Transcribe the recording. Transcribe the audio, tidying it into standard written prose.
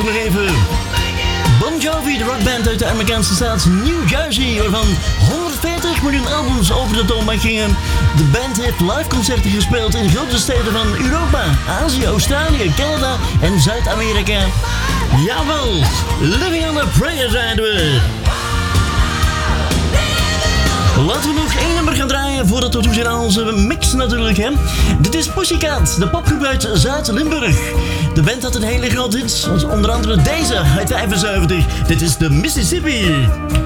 nog even. Bon Jovi, de rockband uit de Amerikaanse staat New Jersey, waarvan 140 miljoen albums over de toonbank gingen. De band heeft live concerten gespeeld in grote steden van Europa, Azië, Australië, Canada en Zuid-Amerika. Jawel, Living on a Prayer zeiden we. Laten we nog één nummer gaan draaien voordat we toe zijn aan onze mix natuurlijk, hè. Dit is Pussycat, de popgroep uit Zuid-Limburg. De band had een hele grote hit, onder andere deze uit 75. Dit is de Mississippi.